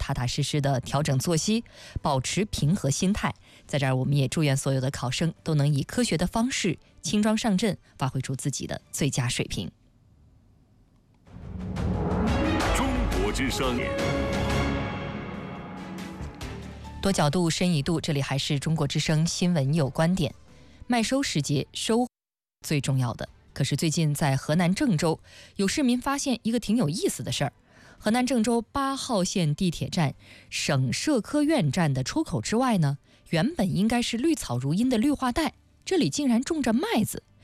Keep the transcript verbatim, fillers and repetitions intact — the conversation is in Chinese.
踏踏实实的调整作息，保持平和心态。在这儿，我们也祝愿所有的考生都能以科学的方式轻装上阵，发挥出自己的最佳水平。 中国之声， 多角度深一度，这里还是中国之声新闻有观点。麦收时节，收最重要的。可是最近在河南郑州，有市民发现一个挺有意思的事儿。河南郑州八号线地铁站省社科院站的出口之外呢，原本应该是绿草如茵的绿化带，这里竟然种着麦子。